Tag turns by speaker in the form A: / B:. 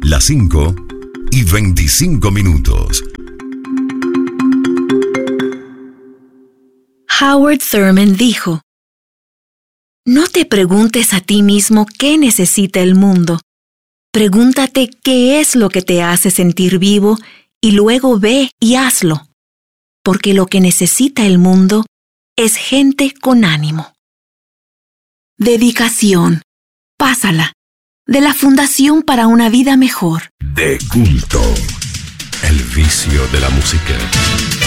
A: Las 5:25.
B: Howard Thurman dijo: no te preguntes a ti mismo qué necesita el mundo. Pregúntate qué es lo que te hace sentir vivo y luego ve y hazlo. Porque lo que necesita el mundo es gente con ánimo. Dedicación. Pásala. De la Fundación para una Vida Mejor.
A: De culto. El vicio de la música.